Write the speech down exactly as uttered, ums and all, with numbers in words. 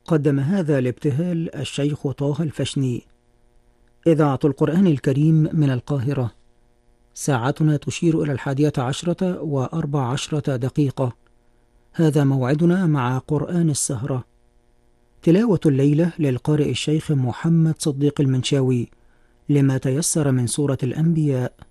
قدم هذا الابتهال الشيخ طه الفشني. إذاعة القرآن الكريم من القاهرة. ساعتنا تشير إلى الحادية عشرة وأربع عشرة دقيقة. هذا موعدنا مع قرآن السهرة. تلاوة الليلة للقارئ الشيخ محمد صديق المنشاوي لما تيسر من سورة الأنبياء.